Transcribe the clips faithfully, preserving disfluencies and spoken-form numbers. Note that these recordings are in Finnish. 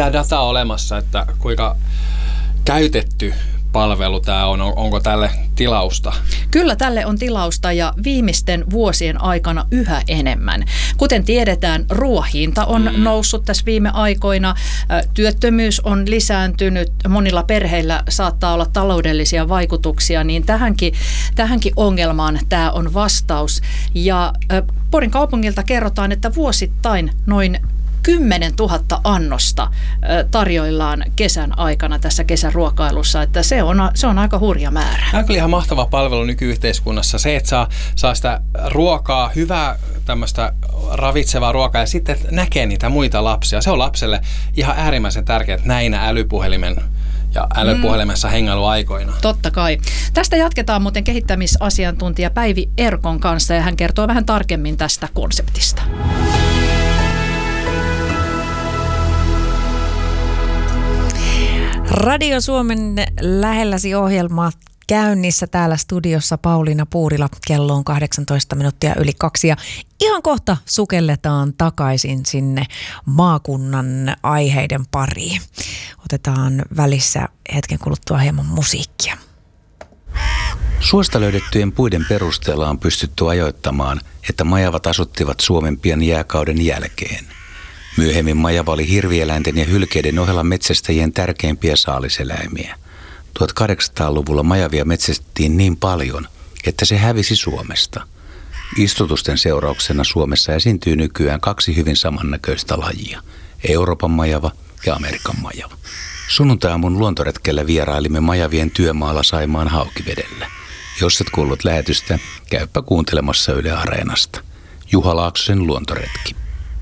tämä data olemassa, että kuinka käytetty palvelu tämä on, onko tälle tilausta? Kyllä tälle on tilausta ja viimeisten vuosien aikana yhä enemmän. Kuten tiedetään, ruoan hinta on mm. noussut tässä viime aikoina, työttömyys on lisääntynyt, monilla perheillä saattaa olla taloudellisia vaikutuksia, niin tähänkin, tähänkin ongelmaan tämä on vastaus. Ja Porin kaupungilta kerrotaan, että vuosittain noin kymmenen tuhatta annosta tarjoillaan kesän aikana tässä kesäruokailussa, että se on, se on aika hurja määrä. Tämä on kyllä ihan mahtava palvelu nykyyhteiskunnassa. Se, että saa, saa sitä ruokaa, hyvää tämmöistä ravitsevaa ruokaa ja sitten näkee niitä muita lapsia. Se on lapselle ihan äärimmäisen tärkeää näinä älypuhelimen ja älypuhelimessa mm. hengailuaikoina. Totta kai. Tästä jatketaan muuten kehittämisasiantuntija Päivi Erkon kanssa ja hän kertoo vähän tarkemmin tästä konseptista. Radio Suomen lähelläsi ohjelma käynnissä täällä studiossa Pauliina Puurila. Kello on kahdeksantoista minuuttia yli kaksi ja ihan kohta sukelletaan takaisin sinne maakunnan aiheiden pariin. Otetaan välissä hetken kuluttua hieman musiikkia. Suosta löydettyjen puiden perusteella on pystytty ajoittamaan, että majavat asuttivat Suomen pian jääkauden jälkeen. Myöhemmin majava oli hirvieläinten ja hylkeiden ohella metsästäjien tärkeimpiä saaliseläimiä. tuhatkahdeksansataaluvulla majavia metsästettiin niin paljon, että se hävisi Suomesta. Istutusten seurauksena Suomessa esiintyy nykyään kaksi hyvin samannäköistä lajia, Euroopan majava ja Amerikan majava. Sunnuntai-aamun luontoretkellä vierailimme majavien työmaalla Saimaan Haukivedellä. Jos et kuullut lähetystä, käypä kuuntelemassa Yle Areenasta. Juha Laaksosen luontoretki.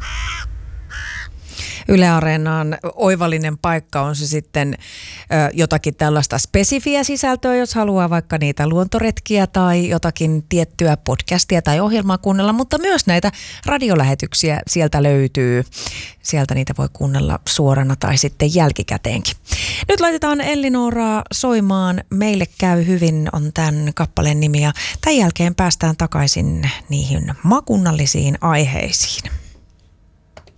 Yle Areenaan oivallinen paikka on se sitten ö, jotakin tällaista spesifiä sisältöä, jos haluaa vaikka niitä luontoretkiä tai jotakin tiettyä podcastia tai ohjelmaa kuunnella, mutta myös näitä radiolähetyksiä sieltä löytyy. Sieltä niitä voi kuunnella suorana tai sitten jälkikäteenkin. Nyt laitetaan Elli-Nooraa soimaan. Meille käy hyvin on tämän kappaleen nimi ja tämän jälkeen päästään takaisin niihin maakunnallisiin aiheisiin.